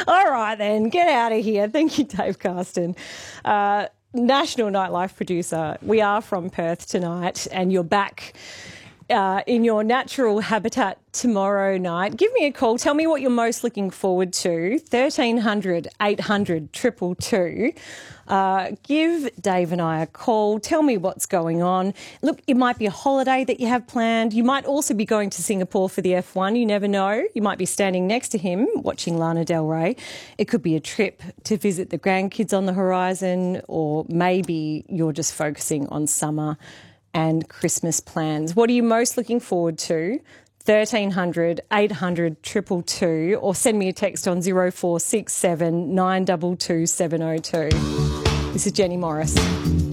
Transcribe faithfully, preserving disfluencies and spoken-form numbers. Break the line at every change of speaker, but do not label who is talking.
All right, then, get out of here. Thank you, Dave Carston. Uh, National Nightlife producer. We are from Perth tonight, and you're back uh, in your natural habitat tomorrow night. Give me a call. Tell me what you're most looking forward to. thirteen hundred, eight hundred, two two two. Uh, give Dave and I a call. Tell me what's going on. Look, it might be a holiday that you have planned. You might also be going to Singapore for the F one. You never know. You might be standing next to him watching Lana Del Rey. It could be a trip to visit the grandkids on the horizon, or maybe you're just focusing on summer and Christmas plans. What are you most looking forward to? thirteen hundred, eight hundred, two two two, or send me a text on zero four six seven, nine two two, seven zero two. This is Jenny Morris.